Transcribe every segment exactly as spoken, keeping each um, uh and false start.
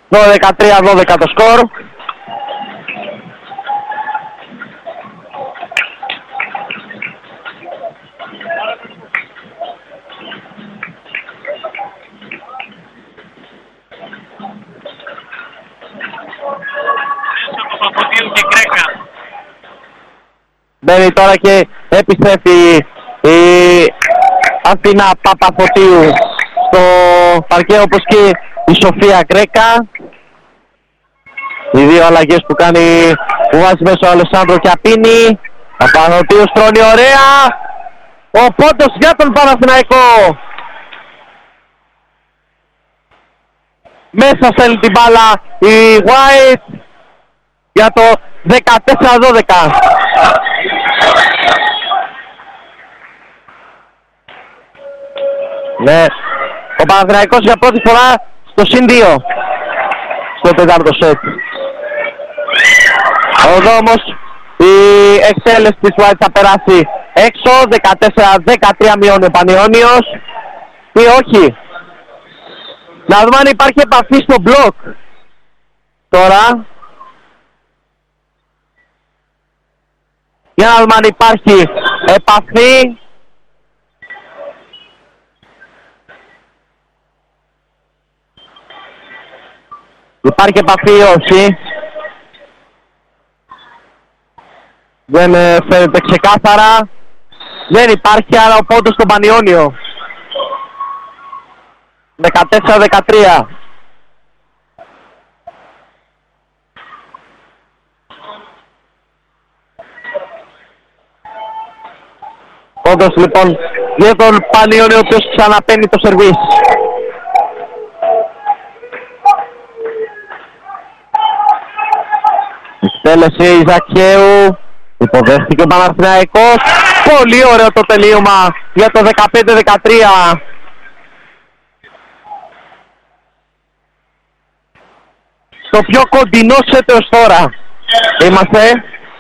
δώδεκα τρία δώδεκα το σκορ. Και Κρέκα. Μπαίνει τώρα και επιστρέφει η Αθήνα Παπαφωτίου στο παρκέ, όπως και η Σοφία Κρέκα. Οι δύο αλλαγές που κάνει, που βάζει μέσα ο Αλεσάνδρο και Απίνη. Παπαφωτίου στρώνει ωραία. Ο πόντος για τον Παναθηναϊκό. Μέσα στέλνει την μπάλα η White για το δεκατέσσερα δώδεκα. Ναι, ο Παναθηναϊκός για πρώτη φορά στο συν δύο στο τετάρτο σετ. Εδώ όμως η εκτέλεση της White θα περάσει έξω. Δεκατέσσερα δεκατρία μειώνει ο Πανιώνιος. Ή όχι. Να δούμε αν υπάρχει επαφή στο μπλοκ τώρα. Για να δούμε αν υπάρχει επαφή. Υπάρχει επαφή ή όχι. Δεν ε, φαίνεται ξεκάθαρα. Δεν υπάρχει, άρα ο πόντος στον Πανιώνιο. δεκατέσσερα δεκατρία. Πόντος λοιπόν για τον Πανιώνιο, ο οποίος ξαναπαίνει το σερβίς. Εκτέλεση Ζακέου. Υποδέχτηκε ο Παναθηναϊκός. Πολύ ωραίο το τελείωμα για το δεκαπέντε δεκατρία. Το πιο κοντινό σετ έως τώρα είμαστε.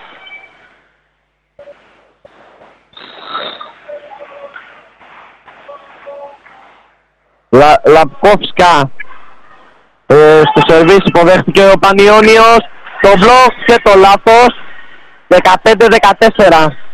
Λα, Λαπκόφσκα ε, στο σερβίς υποδέχτηκε ο Πανιώνιος. Το μπλοκ και το λάθος. Δεκαπέντε δεκατέσσερα.